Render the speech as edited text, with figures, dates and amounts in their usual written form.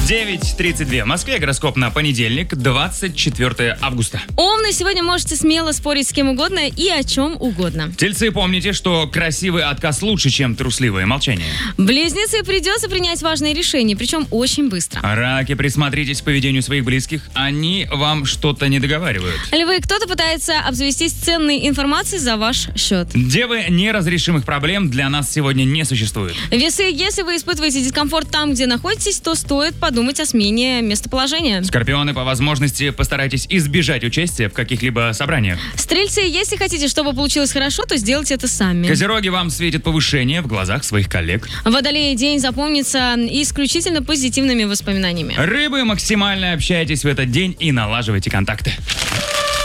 9:32. В Москве гороскоп на понедельник, 24 августа. Овны, сегодня можете смело спорить с кем угодно и о чем угодно. Тельцы, помните, что красивый отказ лучше, чем трусливое молчание. Близнецы, придется принять важные решения, причем очень быстро. Раки, присмотритесь к поведению своих близких, они вам что-то не договаривают. Львы, кто-то пытается обзавестись ценной информацией за ваш счет. Девы, неразрешимых проблем для нас сегодня не существует. Весы, если вы испытываете дискомфорт там, где находитесь, то стоит подумать о смене местоположения. Скорпионы, по возможности постарайтесь избежать участия в каких-либо собраниях. Стрельцы, если хотите, чтобы получилось хорошо, то сделайте это сами. Козероги, вам светит повышение в глазах своих коллег. Водолеи, день запомнится исключительно позитивными воспоминаниями. Рыбы, максимально общайтесь в этот день и налаживайте контакты.